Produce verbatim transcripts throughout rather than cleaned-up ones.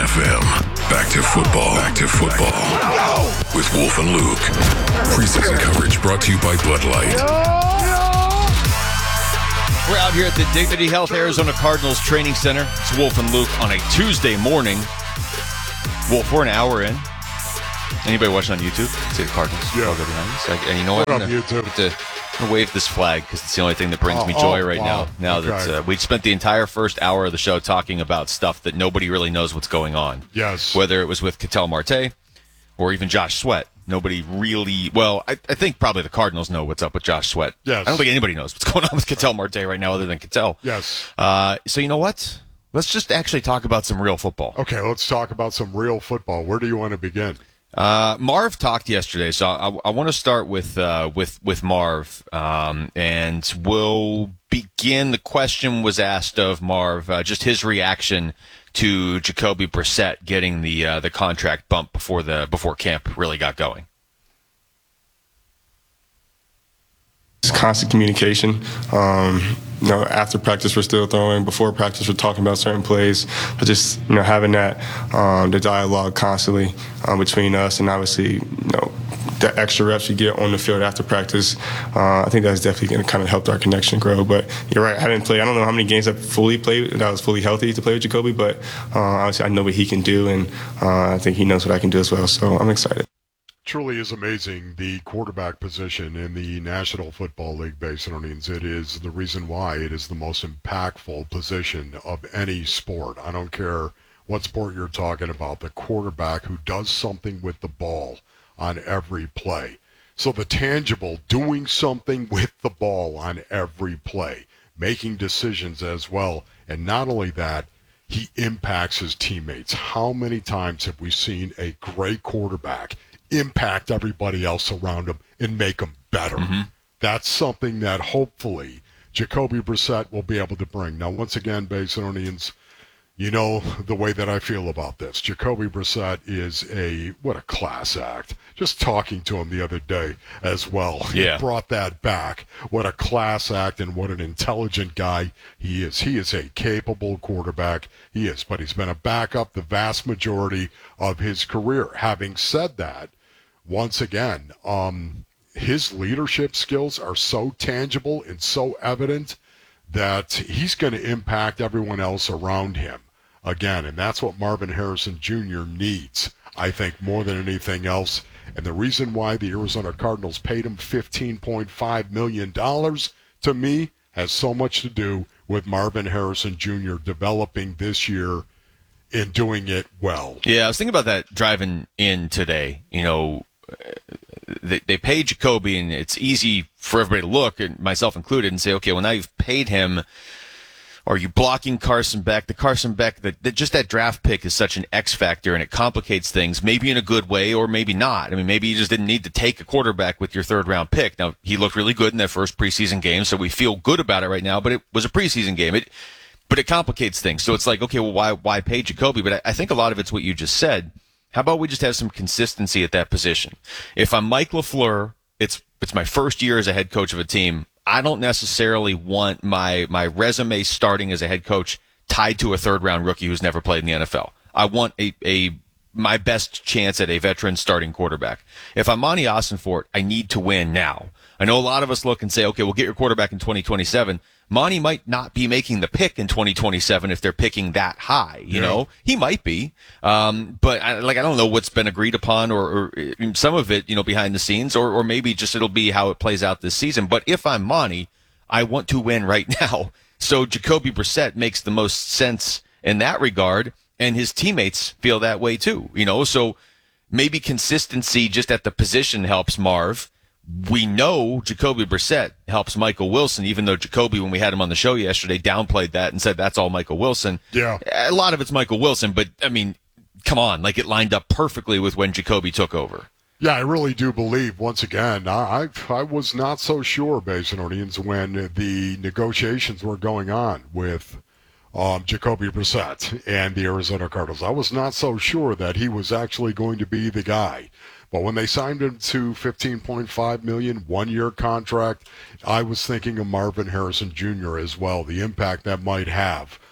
F M. Back to football. Back to football. With Wolf and Luke. Preseason coverage brought to you by Bud Light. We're out here at the Dignity Health Arizona Cardinals Training Center. It's Wolf and Luke on a Tuesday morning. Wolf, we're an hour in. Anybody watching on YouTube? See the Cardinals? Yeah. Logo behind us. Like, and you know what? What up, I'm gonna, YouTube? get to, I'm gonna wave this flag because it's the only thing that brings Oh, me joy oh, right wow. now. Now Okay. that uh, we spent the entire first hour of the show talking about stuff that nobody really knows what's going on. Yes. Whether it was with Ketel Marte or even Josh Sweat. Nobody really, well, I, I think probably the Cardinals know what's up with Josh Sweat. Yes. I don't think anybody knows what's going on with Ketel Marte right now other than Ketel. Yes. Uh, so you know what? Let's just actually talk about some real football. Okay, let's talk about some real football. Where do you want to begin? Uh, Marv talked yesterday, so I, I want to start with uh, with with Marv, um, and we'll begin. The question was asked of Marv, uh, just his reaction to Jacoby Brissett getting the uh, the contract bump before the before camp really got going. It's constant communication. Um, you know, after practice we're still throwing. Before practice we're talking about certain plays. But just you know, having that um, the dialogue constantly um, between us, and obviously you know the extra reps you get on the field after practice. Uh, I think that's definitely going to kind of help our connection grow. But you're right, I haven't played. I don't know how many games I've fully played that I was fully healthy to play with Jacoby, but uh, obviously I know what he can do, and uh, I think he knows what I can do as well. So I'm excited. Truly is amazing, the quarterback position in the National Football League, Basinonians. It is the reason why it is the most impactful position of any sport. I don't care what sport you're talking about, the quarterback who does something with the ball on every play. So the tangible, doing something with the ball on every play, making decisions as well. And not only that, he impacts his teammates. How many times have we seen a great quarterback impact everybody else around him and make them better? Mm-hmm. That's something that hopefully Jacoby Brissett will be able to bring. Now, once again, Basinonians, you know the way that I feel about this. Jacoby Brissett is a, what a class act. Just talking to him the other day as well. Yeah. He brought that back. What a class act and what an intelligent guy he is. He is a capable quarterback. He is, but he's been a backup the vast majority of his career. Having said that, once again, um, his leadership skills are so tangible and so evident that he's going to impact everyone else around him again. And that's what Marvin Harrison Junior needs, I think, more than anything else. And the reason why the Arizona Cardinals paid him fifteen point five million dollars, to me, has so much to do with Marvin Harrison Junior developing this year and doing it well. Yeah, I was thinking about that driving in today. You know, they, they pay Jacoby, and it's easy for everybody to look, and myself included, and say, okay, well, now you've paid him. Are you blocking Carson Beck? The Carson Beck, the, the, just that draft pick is such an X factor, and it complicates things, maybe in a good way or maybe not. I mean, maybe you just didn't need to take a quarterback with your third-round pick. Now, he looked really good in that first preseason game, so we feel good about it right now, but it was a preseason game. It, but it complicates things. So it's like, okay, well, why why pay Jacoby? But I, I think a lot of it's what you just said. How about we just have some consistency at that position? If I'm Mike LaFleur, it's it's my first year as a head coach of a team. I don't necessarily want my my resume starting as a head coach tied to a third round rookie who's never played in the N F L. I want a, a my best chance at a veteran starting quarterback. If I'm Monty Ossenfort, I need to win now. I know a lot of us look and say, okay, we'll get your quarterback in twenty twenty-seven. Monty might not be making the pick in twenty twenty-seven if they're picking that high, you yeah. know? He might be. Um, but I, like, I don't know what's been agreed upon or, or some of it, you know, behind the scenes, or, or maybe just it'll be how it plays out this season. But if I'm Monty, I want to win right now. So Jacoby Brissett makes the most sense in that regard, and his teammates feel that way too, you know? So maybe consistency just at the position helps Marv. We know Jacoby Brissett helps Michael Wilson, even though Jacoby, when we had him on the show yesterday, downplayed that and said that's all Michael Wilson. Yeah. A lot of it's Michael Wilson, but, I mean, come on, like it lined up perfectly with when Jacoby took over. Yeah, I really do believe, once again, I I, I was not so sure, Basinonians, when the negotiations were going on with um, Jacoby Brissett and the Arizona Cardinals. I was not so sure that he was actually going to be the guy. But when they signed him to fifteen point five million dollars, one-year contract, I was thinking of Marvin Harrison Junior as well, the impact that might have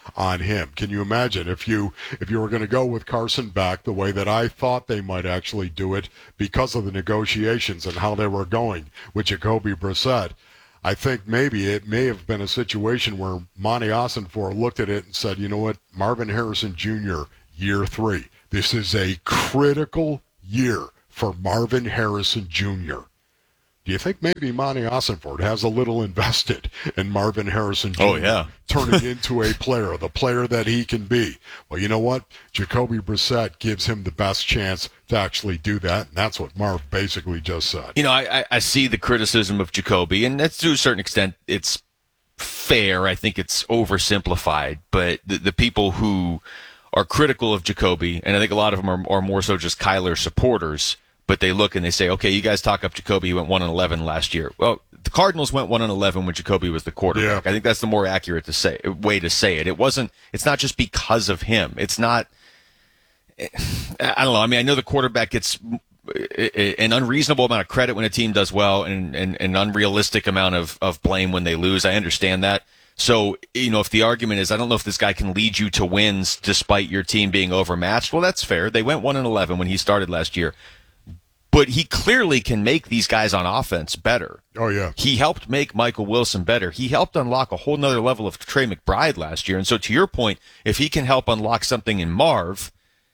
on him. Can you imagine if you if you were going to go with Carson back the way that I thought they might actually do it because of the negotiations and how they were going with Jacoby Brissett? I think maybe it may have been a situation where Monty Ossenfort looked at it and said, you know what, Marvin Harrison Junior, year three. This is a critical year for Marvin Harrison Junior Do you think maybe Monty Ossenfort has a little invested in Marvin Harrison Junior Oh, yeah. turning into a player, the player that he can be? Well, you know what? Jacoby Brissett gives him the best chance to actually do that, and that's what Marv basically just said. You know, I, I see the criticism of Jacoby, and that's to a certain extent, it's fair. I think it's oversimplified, but the, the people who are critical of Jacoby, and I think a lot of them are, are more so just Kyler supporters, but they look and they say, okay, you guys talk up Jacoby. He went one and eleven last year. Well, the Cardinals went one and eleven when Jacoby was the quarterback. Yeah. I think that's the more accurate to say way to say it. It wasn't. It's not just because of him. It's not. I don't know. I mean, I know the quarterback gets an unreasonable amount of credit when a team does well, and, and an unrealistic amount of, of blame when they lose. I understand that. So, you know, if the argument is, I don't know if this guy can lead you to wins despite your team being overmatched, well, that's fair. They went one and eleven when he started last year. But he clearly can make these guys on offense better. Oh, yeah. He helped make Michael Wilson better. He helped unlock a whole nother level of Trey McBride last year. And so to your point, if he can help unlock something in Marv,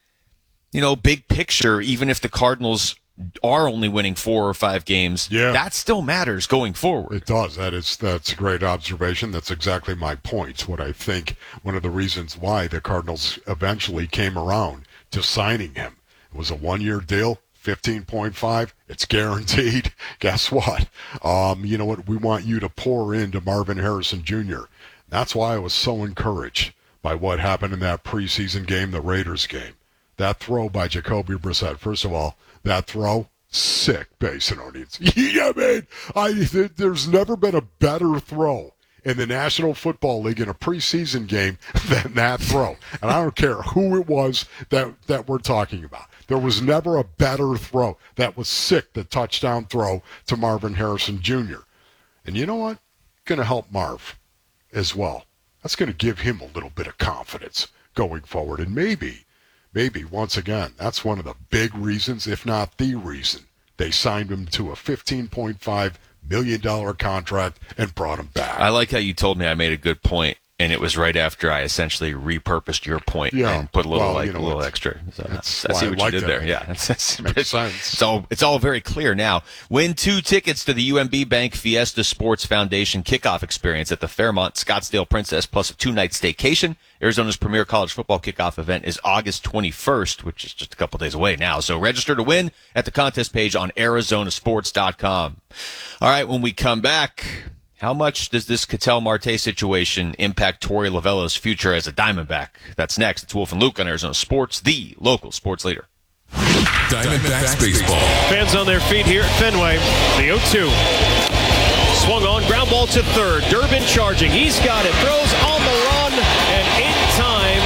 you know, big picture, even if the Cardinals are only winning four or five games, yeah. that still matters going forward. It does. That is, that's a great observation. That's exactly my point. What I think one of the reasons why the Cardinals eventually came around to signing him. It was a one-year deal. fifteen point five, it's guaranteed. Guess what? Um, you know what? We want you to pour into Marvin Harrison Junior That's why I was so encouraged by what happened in that preseason game, the Raiders game. That throw by Jacoby Brissett. First of all, that throw, sick base audience. Yeah, man. I, there's never been a better throw in the National Football League in a preseason game than that throw. And I don't care who it was that, that we're talking about. There was never a better throw. That was sick, the touchdown throw to Marvin Harrison Junior And you know what? Going to help Marv as well. That's going to give him a little bit of confidence going forward. And maybe, maybe, once again, that's one of the big reasons, if not the reason, they signed him to a fifteen point five million dollars contract and brought him back. I like how you told me I made a good point, and it was right after I essentially repurposed your point yeah. and put a little well, like you know, a little extra. So I see what like you did that. there. Yeah, it's, it's, Makes it's, sense. it's all it's all very clear now. Win two tickets to the U M B Bank Fiesta Sports Foundation kickoff experience at the Fairmont Scottsdale Princess, plus a two-night staycation. Arizona's premier college football kickoff event is August twenty-first, which is just a couple days away now. So register to win at the contest page on Arizona Sports dot com. All right, when we come back, how much does this Ketel Marte situation impact Torey Lovello's future as a Diamondback? That's next. It's Wolf and Luke on Arizona Sports, the local sports leader. Diamondbacks baseball. Fans on their feet here at Fenway. The oh two. Swung on, ground ball to third. Durbin charging. He's got it. Throws on the run and in time.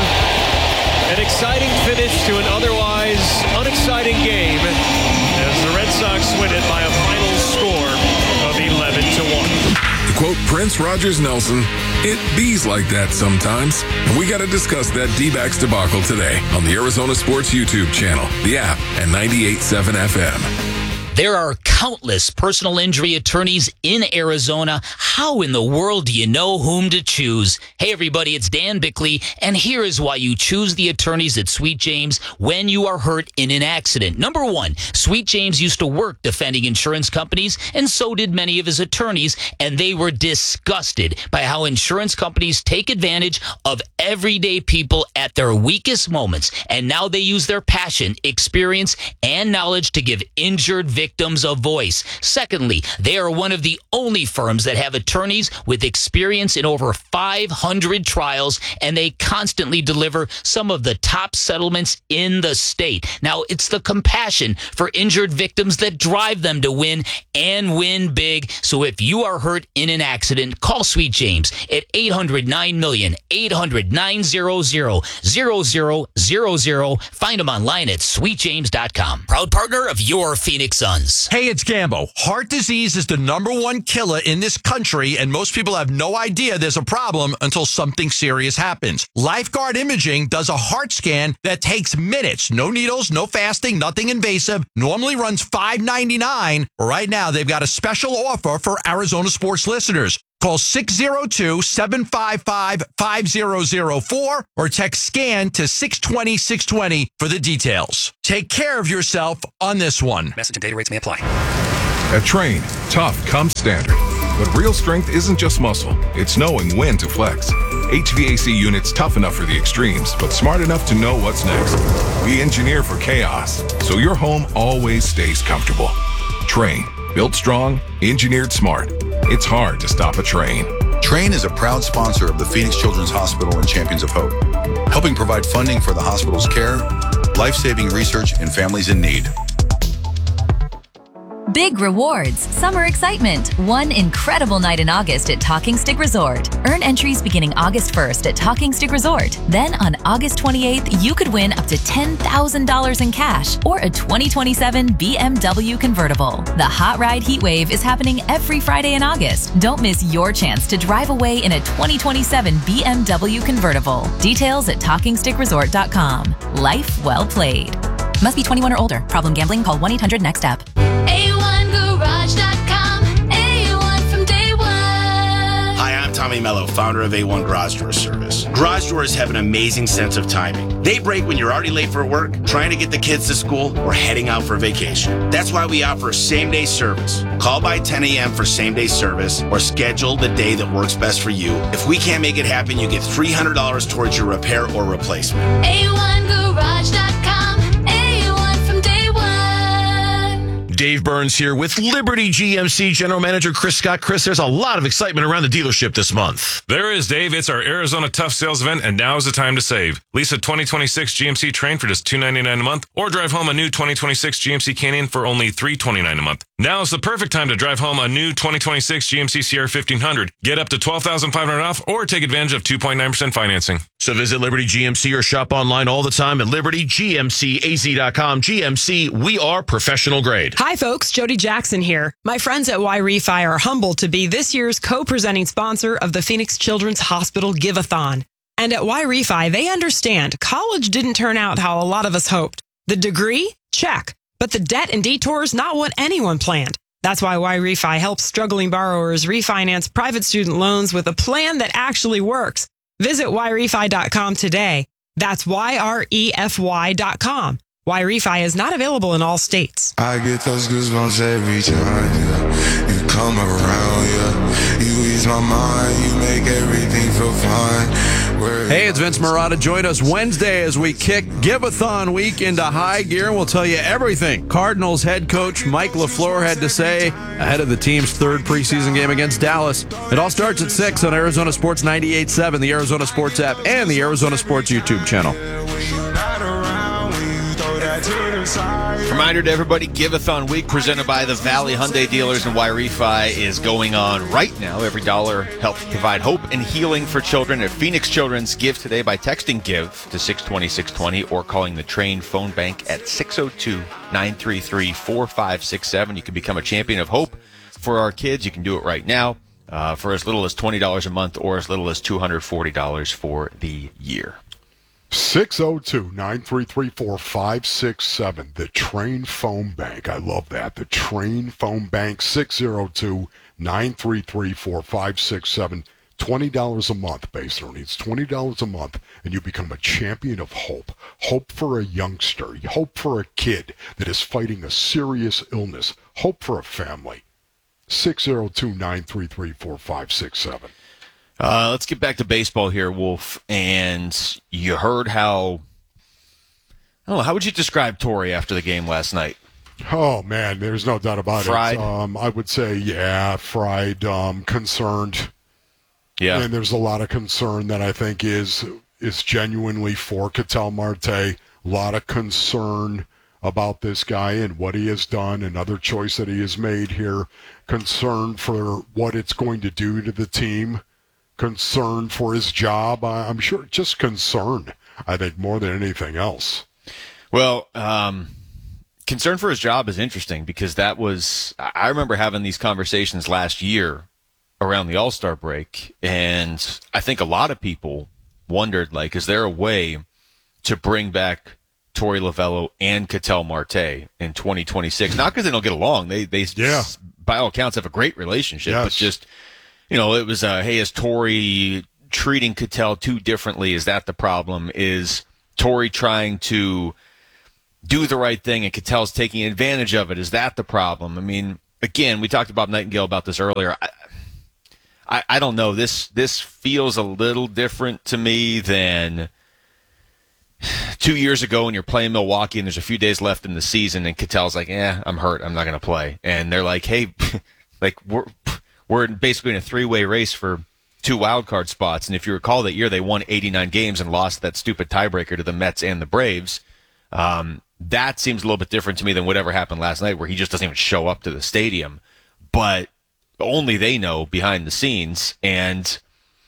An exciting finish to an otherwise unexciting game as the Red Sox win it by a final score of eleven to one. To quote Prince Rogers Nelson, it bees like that sometimes. And we got to discuss that D-backs debacle today on the Arizona Sports YouTube channel, the app, and ninety-eight point seven F M. There are countless personal injury attorneys in Arizona. How in the world do you know whom to choose? Hey, everybody, it's Dan Bickley, and here is why you choose the attorneys at Sweet James when you are hurt in an accident. Number one, Sweet James used to work defending insurance companies, and so did many of his attorneys, and they were disgusted by how insurance companies take advantage of everyday people at their weakest moments, and now they use their passion, experience, and knowledge to give injured victims victims a voice. Secondly, they are one of the only firms that have attorneys with experience in over five hundred trials, and they constantly deliver some of the top settlements in the state. Now, it's the compassion for injured victims that drive them to win and win big. So if you are hurt in an accident, call Sweet James at eight hundred nine million, eight hundred nine hundred, zero zero zero zero. Find them online at sweet james dot com. Proud partner of your Phoenix Suns. runs. Hey, it's Gambo. Heart disease is the number one killer in this country, and most people have no idea there's a problem until something serious happens. Lifeguard Imaging does a heart scan that takes minutes. No needles, no fasting, nothing invasive. Normally runs five ninety-nine. Right now, they've got a special offer for Arizona sports listeners. Call six oh two, seven five five, five oh oh four or text SCAN to six twenty, six twenty for the details. Take care of yourself on this one. Message and data rates may apply. At Train, tough comes standard. But real strength isn't just muscle, it's knowing when to flex. H V A C units tough enough for the extremes, but smart enough to know what's next. We engineer for chaos, so your home always stays comfortable. Train, built strong, engineered smart. It's hard to stop a train. Train is a proud sponsor of the Phoenix Children's Hospital and Champions of Hope, helping provide funding for the hospital's care, life-saving research, and families in need. Big rewards, summer excitement, one incredible night in August at Talking Stick Resort. Earn entries beginning August first at Talking Stick Resort. Then on August twenty-eighth, you could win up to ten thousand dollars in cash or a twenty twenty-seven B M W convertible. The Hot Ride Heat Wave is happening every Friday in August. Don't miss your chance to drive away in a twenty twenty-seven B M W convertible. Details at talking stick resort dot com. Life well played. Must be twenty-one or older. Problem gambling? Call one eight hundred next step. A one garage dot com. A one from day one. Hi, I'm Tommy Mello, founder of A one Garage Door Service. Garage doors have an amazing sense of timing. They break when you're already late for work, trying to get the kids to school, or heading out for vacation. That's why we offer same-day service. Call by ten a.m. for same-day service, or schedule the day that works best for you. If we can't make it happen, you get three hundred dollars towards your repair or replacement. A one garage dot com. Dave Burns here with Liberty G M C General Manager Chris Scott. Chris, there's a lot of excitement around the dealership this month. There is, Dave. It's our Arizona Tough Sales event, and now is the time to save. Lease a twenty twenty-six G M C Train for just two ninety-nine a month, or drive home a new twenty twenty-six G M C Canyon for only three twenty-nine a month. Now is the perfect time to drive home a new twenty twenty-six G M C Sierra fifteen hundred. Get up to twelve thousand five hundred dollars off, or take advantage of two point nine percent financing. So visit Liberty G M C or shop online all the time at liberty g m c a z dot com. G M C, we are professional grade. Hi, folks. Jody Jackson here. My friends at Y-Refi are humbled to be this year's co-presenting sponsor of the Phoenix Children's Hospital Give-a-thon. And at Y-Refi, they understand college didn't turn out how a lot of us hoped. The degree? Check. But the debt and detours, not what anyone planned. That's why Y-Refi helps struggling borrowers refinance private student loans with a plan that actually works. Visit y refi dot com today. That's Y R E F Y dot com. Y-Refi is not available in all states. I get those goosebumps every time, yeah. You come around, yeah. You ease my mind, you make everything feel fine. Where hey, it's Vince Marotta. Join us Wednesday as we kick Give-a-thon week into high gear, and we'll tell you everything Cardinals head coach Mike LaFleur had to say ahead of the team's third preseason game against Dallas. It all starts at six on Arizona Sports ninety-eight point seven, the Arizona Sports app, and the Arizona Sports YouTube channel. Reminder to everybody, Give-a-thon week presented by the Valley Hyundai dealers and Y-Refi is going on right now. Every dollar helps provide hope and healing for children at Phoenix Children's. Give today by texting GIVE to six twenty, six twenty or calling the Train phone bank at six oh two, nine three three, four five six seven. You can become a champion of hope for our kids. You can do it right now uh, for as little as twenty dollars a month or as little as two hundred forty dollars for the year. six oh two, nine three three, four five six seven. The Train phone bank. I love that. The Train phone bank, six oh two, nine three three, four five six seven. twenty dollars a month, base earnings. twenty dollars a month, and you become a champion of hope. Hope for a youngster. Hope for a kid that is fighting a serious illness. Hope for a family. six oh two, nine three three, four five six seven. Uh, let's get back to baseball here, Wolf. And you heard how, I don't know, how would you describe Torrey after the game last night? Oh, man, there's no doubt about fried. it. Um, I would say, yeah, fried, um, concerned. Yeah. And there's a lot of concern that I think is is genuinely for Ketel Marte. A lot of concern about this guy and what he has done, another choice that he has made here. Concern for what it's going to do to the team. Concern for his job. I'm sure just concern, I think, more than anything else. Well, um, concern for his job is interesting because that was, I remember having these conversations last year around the All-Star break, and I think a lot of people wondered, like, is there a way to bring back Torey Lovullo and Ketel Marte in twenty twenty-six? Not because they don't get along. They, they yeah. by all accounts, have a great relationship, yes. but just, you know, it was, uh, hey, is Torey treating Ketel too differently? Is that the problem? Is Torey trying to do the right thing and Ketel's taking advantage of it? Is that the problem? I mean, again, we talked about Nightingale about this earlier. I, I, I don't know. This this feels a little different to me than two years ago when you're playing Milwaukee and there's a few days left in the season and Ketel's like, eh, I'm hurt. I'm not going to play. And they're like, hey, like we're we're basically in a three-way race for two wild card spots. And if you recall that year, they won eighty-nine games and lost that stupid tiebreaker to the Mets and the Braves. Um, that seems a little bit different to me than whatever happened last night where he just doesn't even show up to the stadium. But only they know behind the scenes. And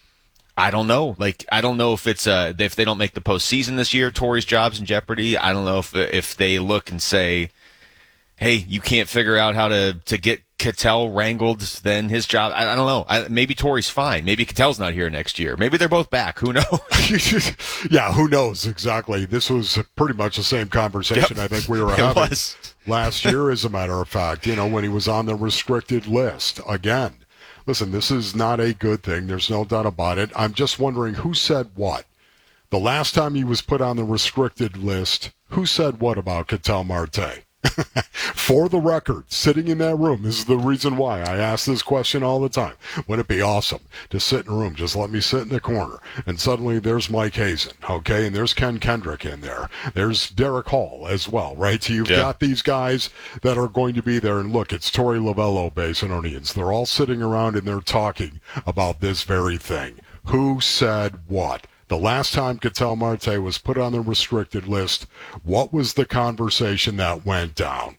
I don't know. Like, I don't know if it's uh if they don't make the postseason this year, Torey's job's in jeopardy. I don't know if if they look and say, hey, you can't figure out how to, to get Ketel wrangled, then his job, I, I don't know. I, maybe Torey's fine. Maybe Ketel's not here next year. Maybe they're both back. Who knows? Yeah, who knows exactly. This was pretty much the same conversation Yep. I think we were It having was. last year, as a matter of fact, you know, when he was on the restricted list again. Listen, this is not a good thing. There's no doubt about it. I'm just wondering who said what. The last time he was put on the restricted list, who said what about Ketel Marte? For the record, sitting in that room, this is the reason why I ask this question all the time. Wouldn't it be awesome to sit in a room, just let me sit in the corner, and suddenly there's Mike Hazen, okay, and there's Ken Kendrick in there. There's Derek Hall as well, right? So you've Yeah. got these guys that are going to be there, and look, it's Torey Lovullo, Basinonians. They're all sitting around and they're talking about this very thing. Who said what? The last time Ketel Marte was put on the restricted list, what was the conversation that went down?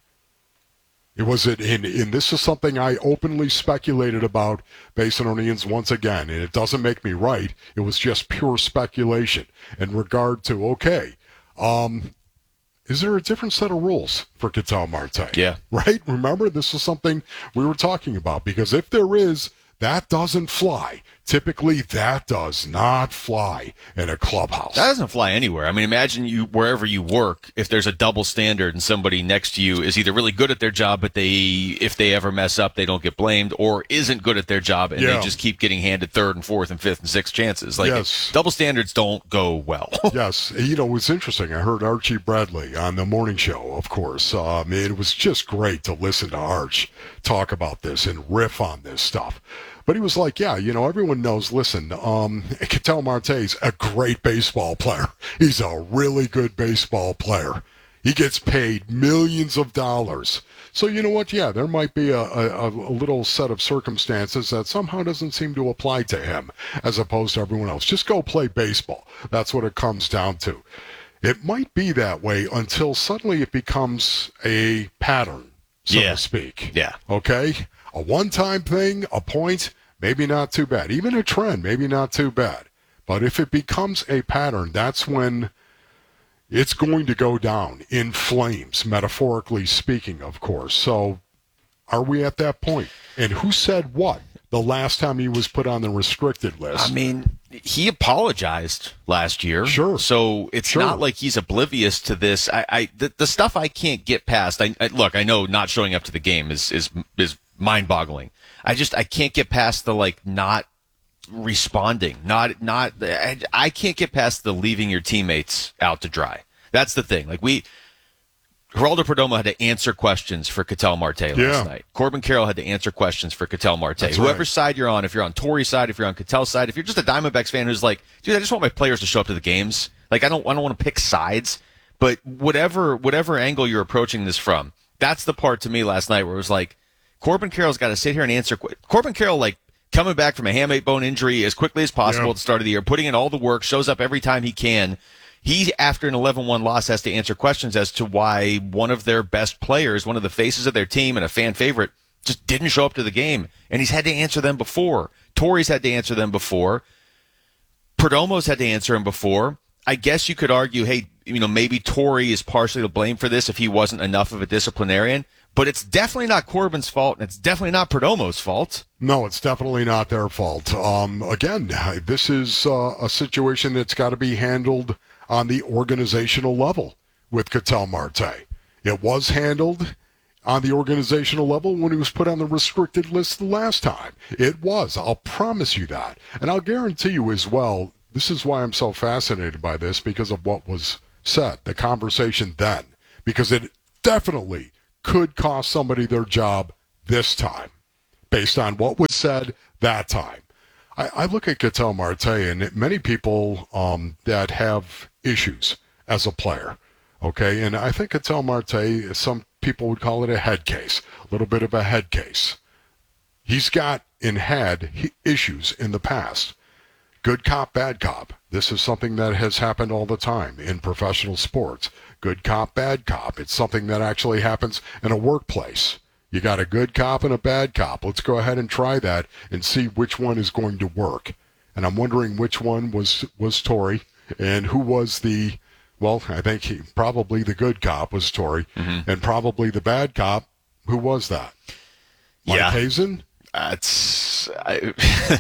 It was it, and, and this is something I openly speculated about, Basinonians, once again, and it doesn't make me right. It was just pure speculation in regard to, okay, um, is there a different set of rules for Ketel Marte? Yeah. Right? Remember, this is something we were talking about, because if there is, that doesn't fly. Typically, that does not fly in a clubhouse. That doesn't fly anywhere. I mean, imagine you wherever you work, if there's a double standard and somebody next to you is either really good at their job, but they, if they ever mess up, they don't get blamed, or isn't good at their job and Yeah. they just keep getting handed third and fourth and fifth and sixth chances. Like, Yes. double standards don't go well. Yes. You know, it's interesting. I heard Archie Bradley on the morning show, of course. Um, it was just great to listen to Arch talk about this and riff on this stuff. But he was like, yeah, you know, everyone knows, listen, um, Ketel Marte's a great baseball player. He's a really good baseball player. He gets paid millions of dollars. So you know what? Yeah, there might be a, a, a little set of circumstances that somehow doesn't seem to apply to him as opposed to everyone else. Just go play baseball. That's what it comes down to. It might be that way until suddenly it becomes a pattern, so Yeah. to speak. Yeah. Okay? A one-time thing, a point, maybe not too bad. Even a trend, maybe not too bad. But if it becomes a pattern, that's when it's going to go down in flames, metaphorically speaking, of course. So are we at that point? And who said what the last time he was put on the restricted list? I mean, he apologized last year. Sure. So it's Sure. not like he's oblivious to this. I, I the, the stuff I can't get past. I, I look, I know not showing up to the game is is is mind-boggling. I just I can't get past the like not responding. Not not I, I can't get past the leaving your teammates out to dry. That's the thing. Like we Geraldo Perdomo had to answer questions for Ketel Marte last Yeah. night. Corbin Carroll had to answer questions for Ketel Marte. That's Whoever right. side you're on, if you're on Torey's side, if you're on Ketel's side, if you're just a Diamondbacks fan who's like, dude, I just want my players to show up to the games. Like I don't I don't want to pick sides. But whatever whatever angle you're approaching this from, that's the part to me last night where it was like, Corbin Carroll's got to sit here and answer. Qu- Corbin Carroll, like, coming back from a hamate bone injury as quickly as possible Yeah. at the start of the year, putting in all the work, shows up every time he can. He, after an eleven one loss, has to answer questions as to why one of their best players, one of the faces of their team and a fan favorite, just didn't show up to the game. And he's had to answer them before. Torey's had to answer them before. Perdomo's had to answer him before. I guess you could argue, hey, you know, maybe Torrey is partially to blame for this if he wasn't enough of a disciplinarian, but it's definitely not Corbin's fault, and it's definitely not Perdomo's fault. No, it's definitely not their fault. Um, again, this is uh, a situation that's got to be handled on the organizational level with Ketel Marte. It was handled on the organizational level when he was put on the restricted list the last time. It was. I'll promise you that. And I'll guarantee you as well, this is why I'm so fascinated by this, because of what was said, the conversation then, because it definitely could cost somebody their job this time, based on what was said that time. I, I look at Ketel Marte, and many people um, that have issues as a player, okay, and I think Ketel Marte, some people would call it a head case, a little bit of a head case. He's got and had issues in the past. Good cop, bad cop. This is something that has happened all the time in professional sports. Good cop, bad cop. It's something that actually happens in a workplace. You got a good cop and a bad cop. Let's go ahead and try that and see which one is going to work. And I'm wondering which one was, was Torrey and who was the, well, I think he, probably the good cop was Torrey, mm-hmm. and probably the bad cop, who was that? Mike yeah. Hazen? That's, I,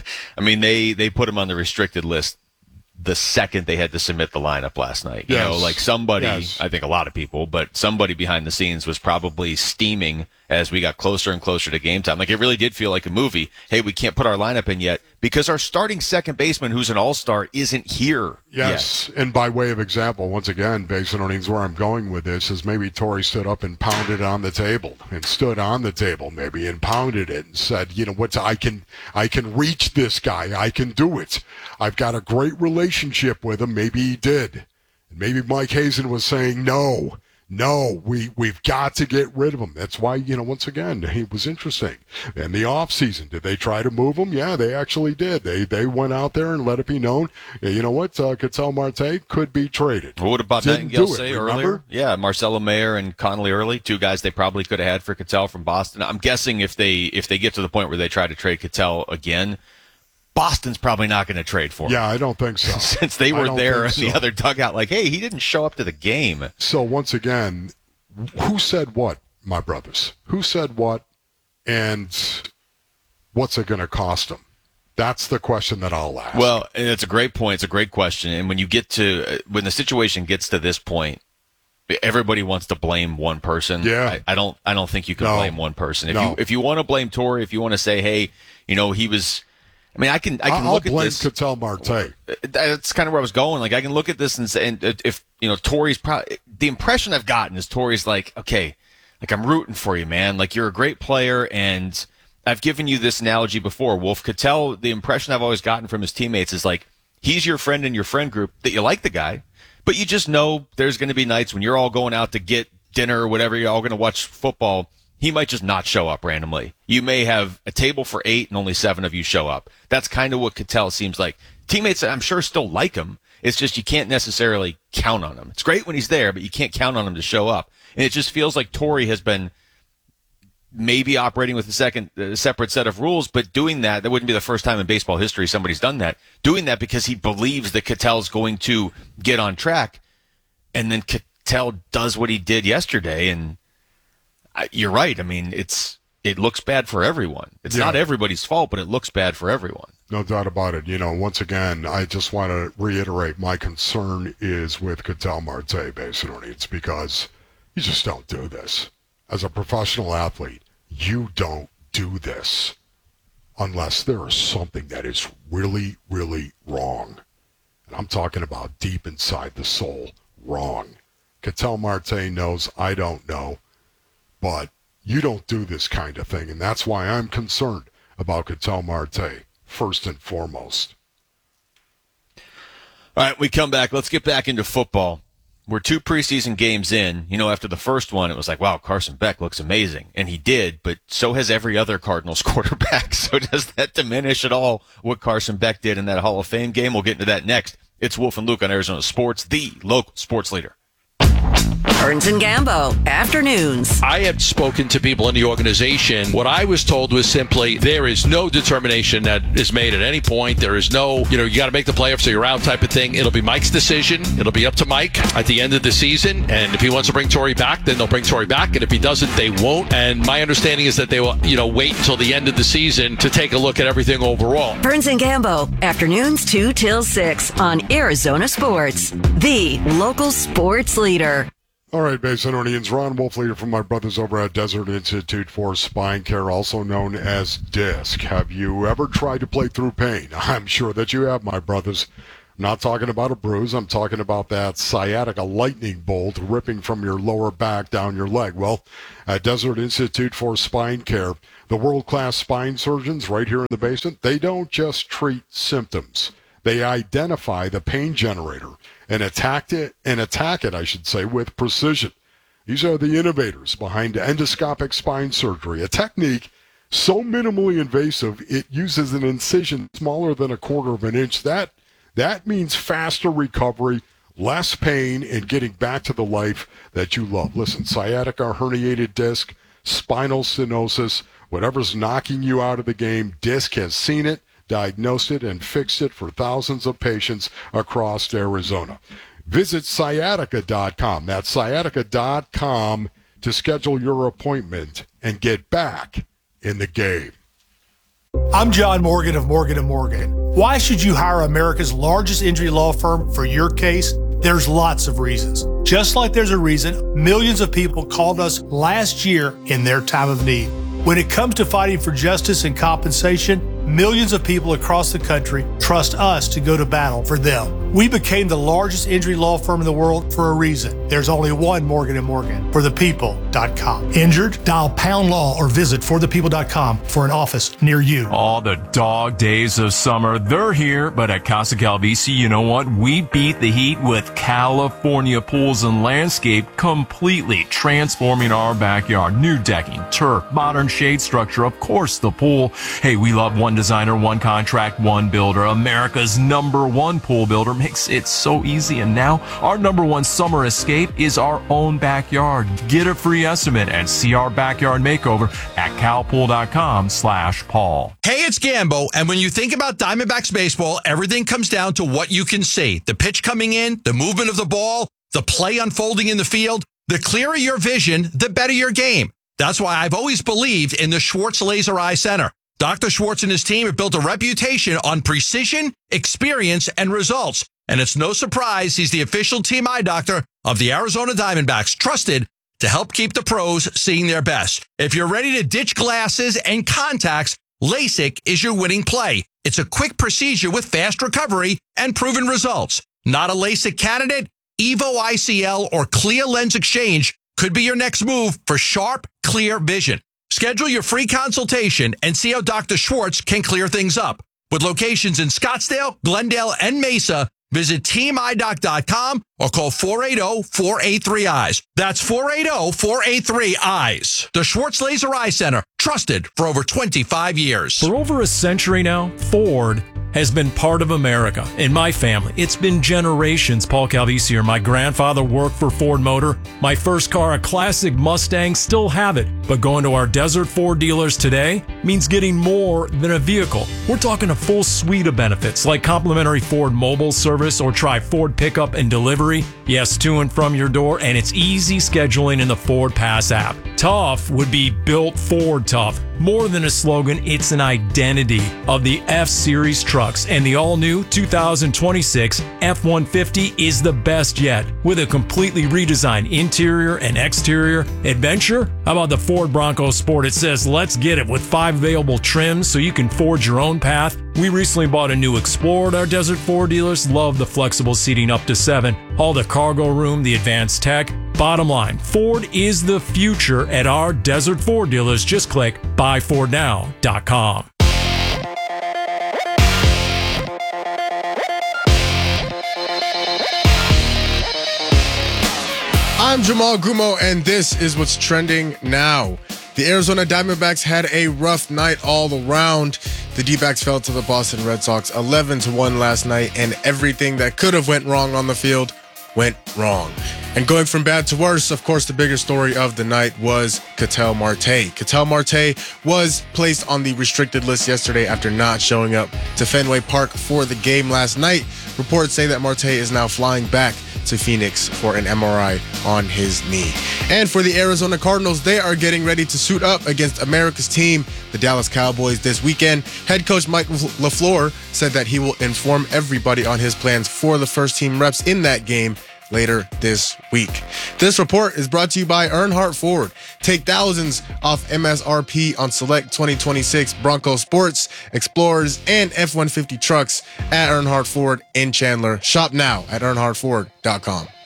I mean, they, they put him on the restricted list the second they had to submit the lineup last night. You yes. know, like somebody, yes. I think a lot of people, but somebody behind the scenes was probably steaming as we got closer and closer to game time. Like, it really did feel like a movie. Hey, we can't put our lineup in yet because our starting second baseman, who's an all-star, isn't here Yes, yet. And by way of example, once again, based on where I'm going with this, is maybe Torrey stood up and pounded on the table, and stood on the table maybe and pounded it and said, you know, what's I can I can reach this guy. I can do it. I've got a great relationship with him. Maybe he did. And maybe Mike Hazen was saying, no, no, we, we've got to get rid of him. That's why, you know, once again, it was interesting. In the offseason, did they try to move him? Yeah, they actually did. They they went out there and let it be known, you know what, uh, Ketel Marte could be traded. Well, what about Didn't Nightingale do it, say remember? earlier? Yeah, Marcelo Mayer and Connolly Early, two guys they probably could have had for Ketel from Boston. I'm guessing if they if they get to the point where they try to trade Ketel again, Boston's probably not going to trade for him. Yeah, I don't think so. Since they I were don't there in think the so. other dugout, like, hey, he didn't show up to the game. So once again, who said what, my brothers? Who said what, and what's it going to cost them? That's the question that I'll ask. Well, and it's a great point. It's a great question. And when you get to when the situation gets to this point, everybody wants to blame one person. Yeah. I, I don't. I don't think you can No. blame one person. If No. you if you want to blame Torrey, if you want to say, hey, you know, he was. I mean, I can I can I'll look at blame this. Ketel Marte. That's kind of where I was going. Like, I can look at this and say, and if you know, Torrey's probably the impression I've gotten is Torrey's like, okay, like I'm rooting for you, man. Like, you're a great player, and I've given you this analogy before. Wolf Ketel, the impression I've always gotten from his teammates is like, he's your friend in your friend group that you like the guy, but you just know there's going to be nights when you're all going out to get dinner or whatever, you're all going to watch football. He might just not show up randomly. You may have a table for eight and only seven of you show up. That's kind of what Ketel seems like. Teammates, I'm sure, still like him. It's just you can't necessarily count on him. It's great when he's there, but you can't count on him to show up. And it just feels like Torrey has been maybe operating with a second, a separate set of rules, but doing that, that wouldn't be the first time in baseball history somebody's done that. Doing that because he believes that Ketel's going to get on track, and then Ketel does what he did yesterday, and I, you're right. I mean, it's it looks bad for everyone. It's Yeah. not everybody's fault, but it looks bad for everyone. No doubt about it. You know, once again, I just want to reiterate my concern is with Ketel Marte, basically. It's because you just don't do this. As a professional athlete, you don't do this unless there is something that is really, really wrong. And I'm talking about deep inside the soul, wrong. Ketel Marte knows I don't know, but you don't do this kind of thing, and that's why I'm concerned about Ketel Marte, first and foremost. All right, we come back. Let's get back into football. We're two preseason games in. You know, after the first one, it was like, wow, Carson Beck looks amazing. And he did, but so has every other Cardinals quarterback. So does that diminish at all what Carson Beck did in that Hall of Fame game? We'll get into that next. It's Wolf and Luke on Arizona Sports, the local sports leader. Burns and Gambo, afternoons. I have spoken to people in the organization. What I was told was simply there is no determination that is made at any point. There is no, you know, you got to make the playoffs or you're out type of thing. It'll be Mike's decision. It'll be up to Mike at the end of the season. And if he wants to bring Torrey back, then they'll bring Torrey back. And if he doesn't, they won't. And my understanding is that they will, you know, wait until the end of the season to take a look at everything overall. Burns and Gambo, afternoons two till six on Arizona Sports, the local sports leader. All right, Basinonians, Ron Wolfley from my brothers over at Desert Institute for Spine Care, also known as DISC. Have you ever tried to play through pain? I'm sure that you have, my brothers. I'm not talking about a bruise. I'm talking about that sciatica lightning bolt ripping from your lower back down your leg. Well, at Desert Institute for Spine Care, the world-class spine surgeons right here in the Basin, they don't just treat symptoms. They identify the pain generator and attack it, and attack it, I should say, with precision. These are the innovators behind endoscopic spine surgery, a technique so minimally invasive it uses an incision smaller than a quarter of an inch. That that means faster recovery, less pain, and getting back to the life that you love. Listen, sciatica, herniated disc, spinal stenosis, whatever's knocking you out of the game, DISC has seen it, diagnosed it, and fixed it for thousands of patients across Arizona. Visit sciatica dot com. That's sciatica dot com to schedule your appointment and get back in the game. I'm John Morgan of Morgan and Morgan. Why should you hire America's largest injury law firm for your case? There's lots of reasons. Just like there's a reason millions of people called us last year in their time of need. When it comes to fighting for justice and compensation, millions of people across the country trust us to go to battle for them. We became the largest injury law firm in the world for a reason. There's only one Morgan and Morgan, for the people dot com. Injured? Dial pound law or visit for the people dot com for an office near you. All the dog days of summer, they're here, but at Casa Calvisi, you know what? We beat the heat with California Pools and Landscape, completely transforming our backyard. New decking, turf, modern shade structure, of course the pool. Hey, we love one designer, one contract, one builder. America's number one pool builder makes it so easy. And now our number one summer escape is our own backyard. Get a free estimate and see our backyard makeover at calpool dot com slash Paul. Hey, it's Gambo, and when you think about Diamondbacks baseball, everything comes down to what you can see. The pitch coming in, the movement of the ball, the play unfolding in the field. The clearer your vision, the better your game. That's why I've always believed in the Schwartz Laser Eye Center. Doctor Schwartz and his team have built a reputation on precision, experience, and results. And it's no surprise he's the official team eye doctor of the Arizona Diamondbacks, trusted to help keep the pros seeing their best. If you're ready to ditch glasses and contacts, LASIK is your winning play. It's a quick procedure with fast recovery and proven results. Not a LASIK candidate? Evo I C L or Clear Lens Exchange could be your next move for sharp, clear vision. Schedule your free consultation and see how Doctor Schwartz can clear things up. With locations in Scottsdale, Glendale, and Mesa, visit team eye doc dot com or call four eight zero, four eight three, eyes. That's four eight zero, four eight three, eyes. The Schwartz Laser Eye Center, trusted for over twenty-five years. For over a century now, Ford has been part of America. In my family, it's been generations. Paul Calvisier, my grandfather worked for Ford Motor. My first car, a classic Mustang, still have it. But going to our Desert Ford dealers today means getting more than a vehicle. We're talking a full suite of benefits like complimentary Ford mobile service or try Ford pickup and delivery. Yes, to and from your door, and it's easy scheduling in the Ford Pass app. Tough would be built Ford tough. More than a slogan, it's an identity of the F-Series trucks, and the all-new two thousand twenty-six F one fifty is the best yet. With a completely redesigned interior and exterior adventure, how about the Ford Bronco Sport? It says, let's get it, with five available trims so you can forge your own path. We recently bought a new Explorer at our Desert Ford dealers. Love the flexible seating up to seven. All the cargo room, the advanced tech. Bottom line, Ford is the future at our Desert Ford dealers. Just click buy ford now dot com. I'm Jamal Gumo, and this is what's trending now. The Arizona Diamondbacks had a rough night all around. The D-backs fell to the Boston Red Sox eleven to one last night, and everything that could have went wrong on the field went wrong. And going from bad to worse, of course, the bigger story of the night was Ketel Marte. Ketel Marte was placed on the restricted list yesterday after not showing up to Fenway Park for the game last night. Reports say that Marte is now flying back to Phoenix for an M R I on his knee. And for the Arizona Cardinals, they are getting ready to suit up against America's team, the Dallas Cowboys, this weekend. Head coach Mike LaFleur said that he will inform everybody on his plans for the first team reps in that game later this week. This report is brought to you by Earnhardt Ford. Take thousands off M S R P on select twenty twenty-six Bronco Sports, Explorers, and F one fifty trucks at Earnhardt Ford in Chandler. Shop now at earnhardt ford dot com.